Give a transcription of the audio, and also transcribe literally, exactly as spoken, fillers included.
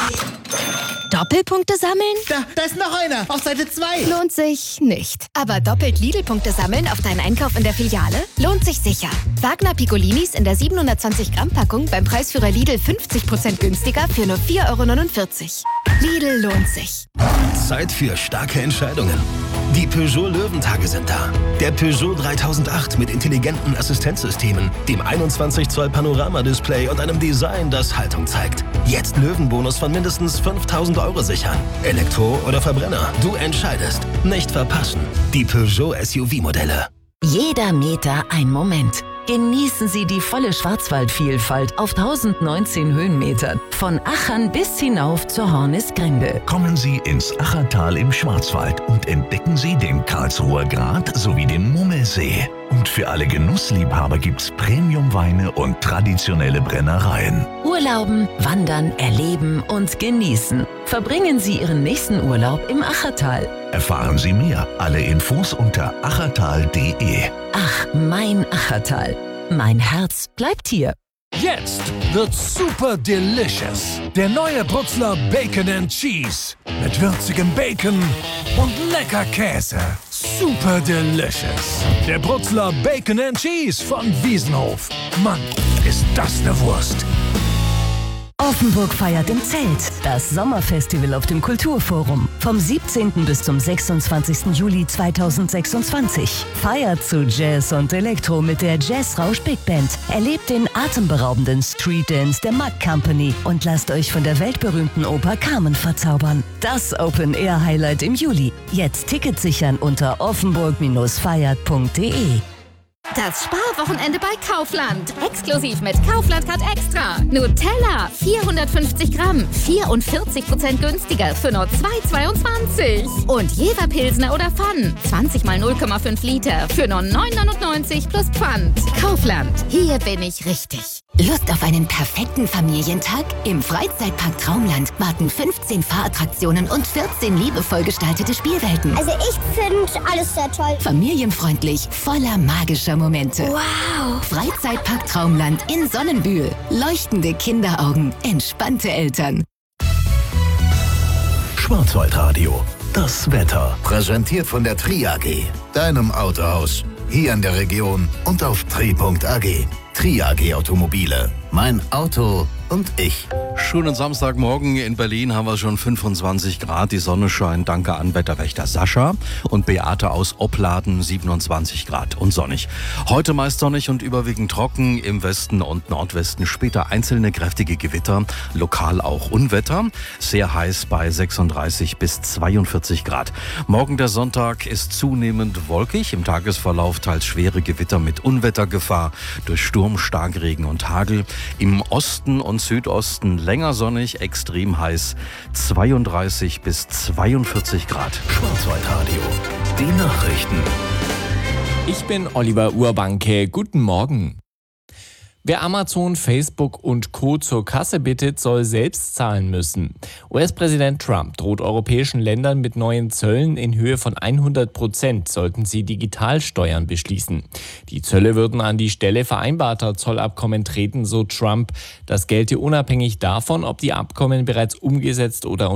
Doppelpunkte sammeln? Da, da ist noch einer, auf Seite zwei. Lohnt sich nicht. Aber doppelt Lidl-Punkte sammeln auf deinen Einkauf in der Filiale? Lohnt sich sicher. Wagner Piccolinis in der siebenhundertzwanzig Gramm Packung beim Preisführer Lidl fünfzig Prozent günstiger für nur vier Euro neunundvierzig. Lidl lohnt sich. Zeit für starke Entscheidungen. Die Peugeot Löwentage sind da. Der Peugeot dreitausendacht mit intelligenten Assistenzsystemen, dem einundzwanzig Zoll Panoramadisplay und einem Design, das Haltung zeigt. Jetzt Löwenbonus von mindestens fünftausend Euro sichern. Elektro oder Verbrenner, du entscheidest. Nicht verpassen. Die Peugeot S U V-Modelle. Jeder Meter ein Moment. Genießen Sie die volle Schwarzwaldvielfalt auf tausendneunzehn Höhenmetern. Von Achern bis hinauf zur Hornisgrinde. Kommen Sie ins Achertal im Schwarzwald und entdecken Sie den Karlsruher Grat sowie den Mummelsee. Und für alle Genussliebhaber gibt's Premiumweine und traditionelle Brennereien. Urlauben, wandern, erleben und genießen. Verbringen Sie Ihren nächsten Urlaub im Achertal. Erfahren Sie mehr. Alle Infos unter achertal punkt de. Ach, mein Achertal. Mein Herz bleibt hier. Jetzt wird's super delicious. Der neue Brutzler Bacon and Cheese. Mit würzigem Bacon und lecker Käse. Super delicious. Der Brutzler Bacon and Cheese von Wiesenhof. Mann, ist das eine Wurst. Offenburg feiert im Zelt. Das Sommerfestival auf dem Kulturforum. Vom siebzehnten bis zum sechsundzwanzigsten Juli zweitausendsechsundzwanzig. Feiert zu Jazz und Elektro mit der Jazzrausch Big Band. Erlebt den atemberaubenden Street Dance der Mug Company und lasst euch von der weltberühmten Oper Carmen verzaubern. Das Open-Air-Highlight im Juli. Jetzt Tickets sichern unter offenburg feiert punkt de. Das Sparwochenende bei Kaufland. Exklusiv mit Kaufland Card Extra. Nutella vierhundertfünfzig Gramm, vierundvierzig Prozent günstiger für nur zwei Euro zweiundzwanzig. Und Jever Pilsner oder Pfann, zwanzig mal null Komma fünf Liter für nur neun Euro neunundneunzig plus Pfand. Kaufland, hier bin ich richtig. Lust auf einen perfekten Familientag? Im Freizeitpark Traumland warten fünfzehn Fahrattraktionen und vierzehn liebevoll gestaltete Spielwelten. Also ich finde alles sehr toll. Familienfreundlich, voller magischer Momente. Wow! Freizeitpark Traumland in Sonnenbühl. Leuchtende Kinderaugen, entspannte Eltern. Schwarzwaldradio. Das Wetter. Präsentiert von der Tri A G. Deinem Autohaus. Hier in der Region und auf tri punkt a g. Tri A G Automobile. Mein Auto und ich. Schönen Samstagmorgen in Berlin haben wir schon fünfundzwanzig Grad. Die Sonne scheint. Danke an Wetterwächter Sascha und Beate aus Opladen. siebenundzwanzig Grad und sonnig. Heute meist sonnig und überwiegend trocken. Im Westen und Nordwesten später einzelne kräftige Gewitter. Lokal auch Unwetter. Sehr heiß bei sechsunddreißig bis zweiundvierzig Grad. Morgen der Sonntag ist zunehmend wolkig. Im Tagesverlauf teils schwere Gewitter mit Unwettergefahr durch Sturm, Starkregen und Hagel. Im Osten und Südosten länger sonnig, extrem heiß, zweiunddreißig bis zweiundvierzig Grad. Schwarzwaldradio. Die Nachrichten. Ich bin Oliver Urbanke. Guten Morgen. Wer Amazon, Facebook und Co. zur Kasse bittet, soll selbst zahlen müssen. U S-Präsident Trump droht europäischen Ländern mit neuen Zöllen in Höhe von hundert Prozent, sollten sie Digitalsteuern beschließen. Die Zölle würden an die Stelle vereinbarter Zollabkommen treten, so Trump. Das gelte unabhängig davon, ob die Abkommen bereits umgesetzt oder